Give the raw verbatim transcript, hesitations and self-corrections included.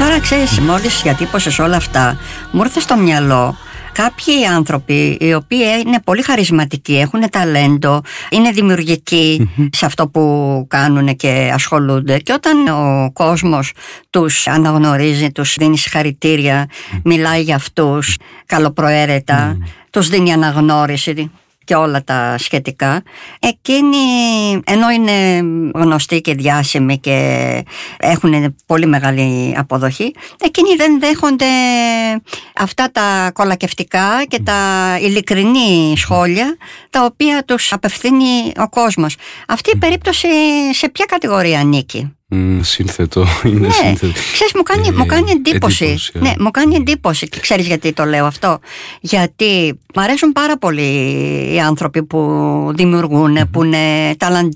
Τώρα ξέρεις, μόλις διατύπωσες όλα αυτά, μου ήρθε στο μυαλό κάποιοι άνθρωποι οι οποίοι είναι πολύ χαρισματικοί, έχουν ταλέντο, είναι δημιουργικοί mm-hmm. σε αυτό που κάνουν και ασχολούνται, και όταν ο κόσμος τους αναγνωρίζει, τους δίνει συγχαρητήρια, mm. μιλάει για αυτούς καλοπροαίρετα, mm. τους δίνει αναγνώριση και όλα τα σχετικά, εκείνοι, ενώ είναι γνωστοί και διάσημοι και έχουν πολύ μεγάλη αποδοχή, εκείνοι δεν δέχονται αυτά τα κολακευτικά και τα ειλικρινή σχόλια τα οποία τους απευθύνει ο κόσμος. Αυτή η περίπτωση σε ποια κατηγορία ανήκει? Mm, σύνθετο, είναι ναι, σύνθετο. Ξέρεις, μου κάνει, ε, μου κάνει εντύπωση. εντύπωση ναι, μου κάνει εντύπωση. Και ξέρεις γιατί το λέω αυτό? Γιατί μ' αρέσουν πάρα πολύ οι άνθρωποι που δημιουργούν, mm-hmm. που είναι ταλαντούχοι,